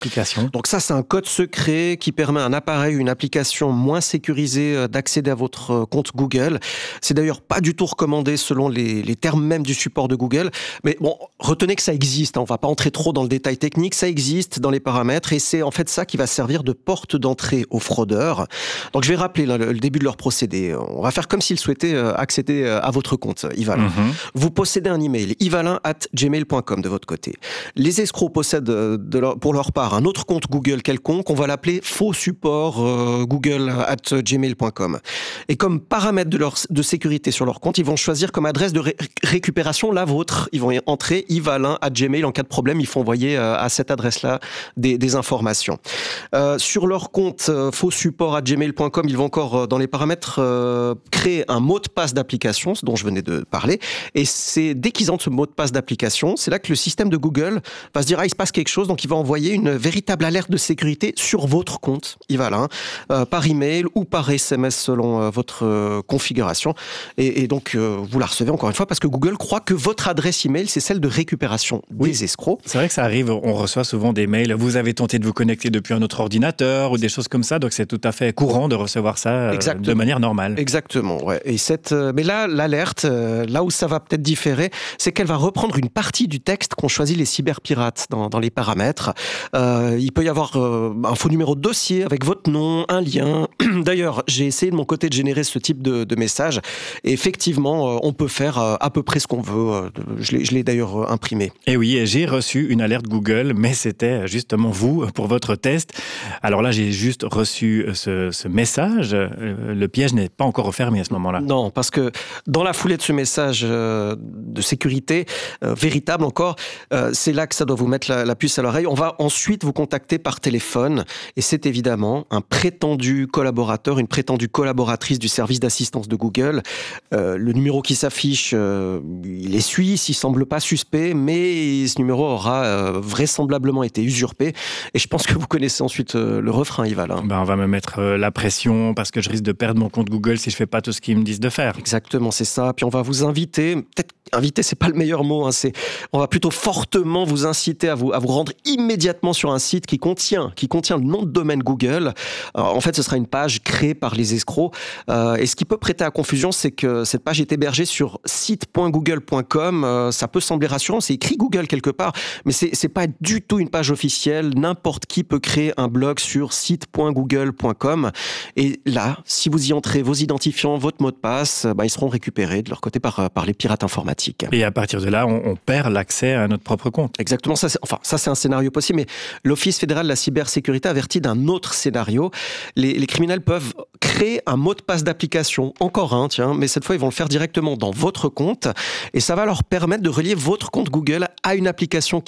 application. Donc ça, c'est un code secret qui permet à un appareil, une application moins sécurisée d'accéder à votre compte Google. C'est d'ailleurs pas du tout recommandé selon les termes même du support de Google. Mais bon, retenez que ça existe. On va pas entrer trop dans le détail technique. Ça existe dans les paramètres et c'est en fait ça qui va servir de porte d'entrée aux fraudeurs. Donc je vais rappeler là, le début de leur procédé. On va faire comme s'ils souhaitaient accéder à votre compte Ivalin. Vous possédez un email, ivalin@gmail.com de votre côté. Les escrocs possèdent pour leur part un autre compte Google quelconque. On va l'appeler faux support google@gmail.com. Et comme paramètre de sécurité sur leur compte, ils vont choisir comme adresse de récupération la vôtre. Ils vont entrer ivalin@gmail. En cas de problème, ils font envoyer à cette adresse-là des informations. Sur leur compte faux support@gmail.com, ils vont encore dans les paramètres créer un mot de passe d'application, ce dont je venais de parler. Et c'est dès qu'ils entrent ce mot de passe d'application, c'est là que le système de Google va se dire il se passe quelque chose, donc il va envoyer une véritable alerte de sécurité sur votre compte Ivalin, par email ou par SMS selon votre configuration. Et donc vous la recevez encore une fois parce que Google croit que votre adresse email c'est celle de récupération des escrocs. C'est vrai que ça arrive, on reçoit souvent des mails, vous avez tenté de vous connecter depuis un autre ordinateur ou des choses comme ça, donc c'est tout à fait courant de recevoir ça de manière normale. Exactement, ouais. Et mais là, l'alerte, là où ça va peut-être différer, c'est qu'elle va reprendre une partie du texte qu'ont choisi les cyberpirates dans les paramètres. Il peut y avoir un faux numéro de dossier avec votre nom, un lien. D'ailleurs, j'ai essayé de mon côté de générer ce type de message. Et effectivement, on peut faire à peu près ce qu'on veut. Je l'ai d'ailleurs imprimé. Et oui, j'ai reçu une alerte Google, mais c'était justement vous pour votre test. Alors là, j'ai juste reçu ce message. Le piège n'est pas encore refermé à ce moment-là. Non, parce que dans la foulée de ce message de sécurité, véritable encore, c'est là que ça doit vous mettre la puce à l'oreille. On va ensuite vous contacter par téléphone et c'est évidemment un prétendu collaborateur, une prétendue collaboratrice du service d'assistance de Google. Le numéro qui s'affiche, il est suisse, il semble pas suspect, mais ce numéro aura vraisemblablement été usurpé. Et je pense que vous connaissez ensuite le refrain, Ivalin. On va me mettre la pression parce que je risque de perdre mon compte Google si je fais pas tout ce qu'ils me disent de faire. Exactement, c'est ça. Puis on va vous inviter, peut-être inviter, c'est pas le meilleur mot, hein, on va plutôt fortement vous inciter à vous rendre immédiatement sur un site qui contient le nom de domaine Google. En fait, ce sera une page créée par les escrocs. Et ce qui peut prêter à confusion, c'est que cette page est hébergée sur site.google.com. Ça peut sembler rassurant, c'est écrit Google quelque part, mais c'est pas du tout une page officielle. N'importe qui peut créer un blog sur site.google.com. Et là, si vous y entrez vos identifiants, votre mot de passe, ils seront récupérés de leur côté par les pirates informatiques. Et à partir de là, on perd l'accès à notre propre compte. Exactement, ça c'est un scénario possible, mais l'Office fédéral de la cybersécurité avertit d'un autre scénario. Les criminels peuvent créer un mot de passe d'application, encore un, mais cette fois ils vont le faire directement dans votre compte, et ça va leur permettre de relier votre compte Google à une application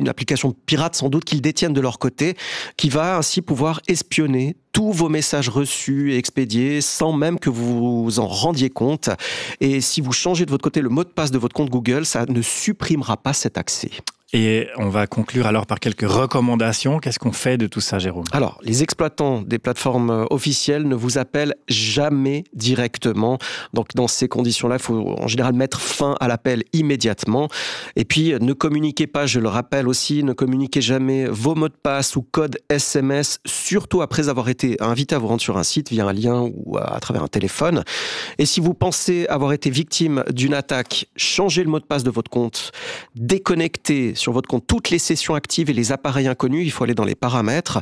pirate sans doute qu'ils détiennent de leur côté, qui va ainsi pouvoir espionner tous vos messages reçus et expédiés sans même que vous vous en rendiez compte. Et si vous changez de votre côté le mot de passe de votre compte Google, ça ne supprimera pas cet accès. Et on va conclure alors par quelques recommandations. Qu'est-ce qu'on fait de tout ça, Jérôme ? Alors, les exploitants des plateformes officielles ne vous appellent jamais directement. Donc, dans ces conditions-là, il faut en général mettre fin à l'appel immédiatement. Et puis, ne communiquez pas, je le rappelle aussi, ne communiquez jamais vos mots de passe ou codes SMS, surtout après avoir été invité à vous rendre sur un site via un lien ou à travers un téléphone. Et si vous pensez avoir été victime d'une attaque, changez le mot de passe de votre compte, déconnectez sur votre compte toutes les sessions actives et les appareils inconnus, il faut aller dans les paramètres.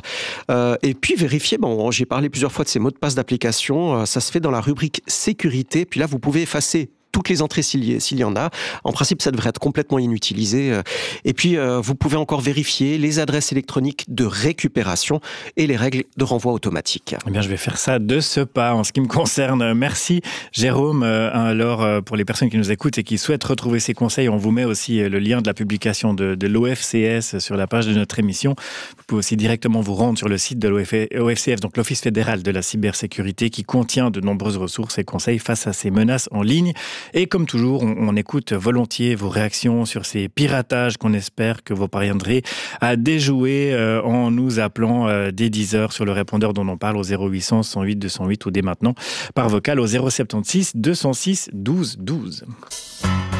Et puis vérifier, j'ai parlé plusieurs fois de ces mots de passe d'application, ça se fait dans la rubrique sécurité, puis là vous pouvez effacer toutes les entrées s'il y en a. En principe, ça devrait être complètement inutilisé. Et puis, vous pouvez encore vérifier les adresses électroniques de récupération et les règles de renvoi automatique. Eh bien, je vais faire ça de ce pas en ce qui me concerne. Merci, Jérôme. Alors, pour les personnes qui nous écoutent et qui souhaitent retrouver ces conseils, on vous met aussi le lien de la publication de l'OFCS sur la page de notre émission. Vous pouvez aussi directement vous rendre sur le site de l'OFCF, donc l'Office fédéral de la cybersécurité, qui contient de nombreuses ressources et conseils face à ces menaces en ligne. Et comme toujours, on écoute volontiers vos réactions sur ces piratages qu'on espère que vous parviendrez à déjouer en nous appelant dès 10h sur le répondeur dont on parle au 0800 108 208 ou dès maintenant par vocal au 076 206 12 12.